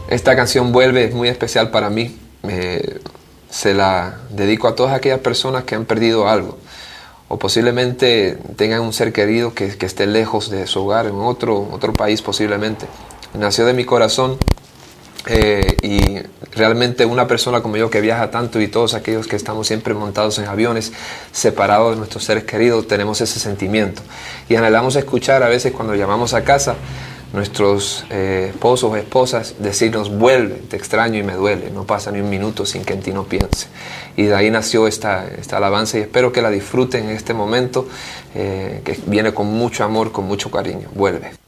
Esta canción Vuelve es muy especial para mí. Se la dedico a todas aquellas personas que han perdido algo o posiblemente tengan un ser querido que esté lejos de su hogar, en otro país posiblemente. Nació de mi corazón y realmente una persona como yo que viaja tanto y todos aquellos que estamos siempre montados en aviones, separados de nuestros seres queridos, tenemos ese sentimiento. Y anhelamos escuchar a veces cuando llamamos a casa nuestros esposos o esposas decirnos: vuelve, te extraño y me duele, no pasa ni un minuto sin que en ti no piense. Y de ahí nació esta alabanza y espero que la disfruten en este momento que viene con mucho amor, con mucho cariño. Vuelve.